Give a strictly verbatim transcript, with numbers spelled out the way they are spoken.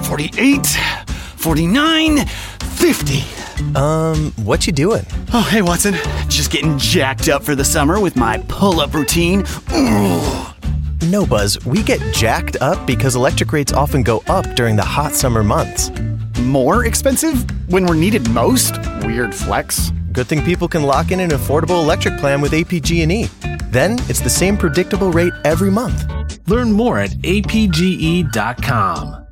forty-eight, forty-nine, fifty. Um, what you doing? Oh, hey, Watson. Just getting jacked up for the summer with my pull-up routine. Ooh. No, Buzz, we get jacked up because electric rates often go up during the hot summer months. More expensive when we're needed most? Weird flex. Good thing people can lock in an affordable electric plan with A P G and E. Then it's the same predictable rate every month. Learn more at A P G E dot com.